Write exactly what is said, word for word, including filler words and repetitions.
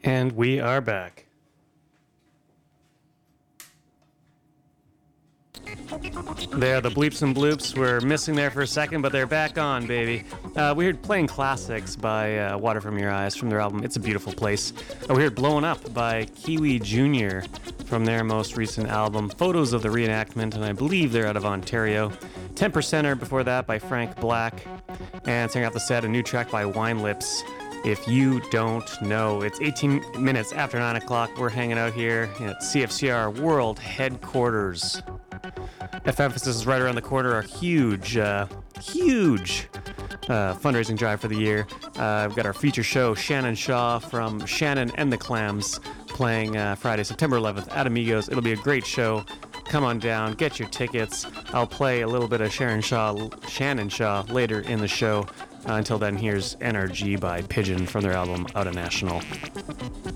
And we are back. There, the bleeps and bloops were missing there for a second, but they're back on, baby. Uh, we heard Playing Classics by uh, Water From Your Eyes from their album It's a Beautiful Place. Uh, we heard Blowing Up by Kiwi Junior from their most recent album, Photos of the Reenactment, and I believe they're out of Ontario. ten percenter before that by Frank Black. And starting off the set, a new track by Wine Lips. If you don't know, it's eighteen minutes after nine o'clock. We're hanging out here at C F C R World Headquarters. F Emphasis is right around the corner. Our huge, uh, huge uh, fundraising drive for the year. Uh, we've got our feature show, Shannon Shaw from Shannon and the Clams, playing uh, Friday, September eleventh at Amigos. It'll be a great show. Come on down, get your tickets. I'll play a little bit of Sharon Shaw, Shannon Shaw later in the show. Uh, until then, here's N R G by Pigeon from their album Out of National.